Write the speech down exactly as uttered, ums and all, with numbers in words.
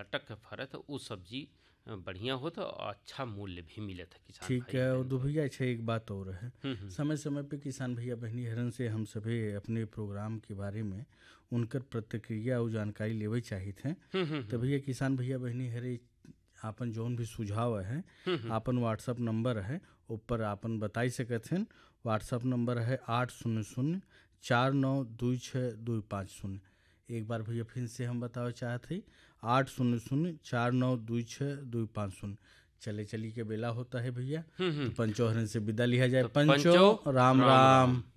लटक के फरत उ सब्जी बढ़िया होता और अच्छा मूल्य भी मिलत है किसान ठीक भाई है। और बहन दो के। भैया अच्छा एक बात और है, हम्म हम्म समय समय पे किसान भैया बहनी हरन से हम सभी अपने प्रोग्राम के बारे में उनकर प्रतिक्रिया और जानकारी लेवे चाहिए थे। हम्म हम्म तो हम्म भैया किसान भैया बहनी हरे आपन जौन भी सुझाव है हम्म हम्म, आपन व्हाट्सअप नंबर है ऊपर आपन बताई सकत हैं। व्हाट्सअप नंबर है आठ शून्य शून्य चार नौ दो छः दो पाँच शून्य। एक बार भैया फिर से हम बतावे चाहते ही आठ शून्य शून्य चार नौ दो छः दो पाँच शून्य। चले चली के बेला होता है भैया, हम्म, तो हम्म। पंचो हरन से विदा लिया जाए। तो पंचो पंचो राम राम राम। राम।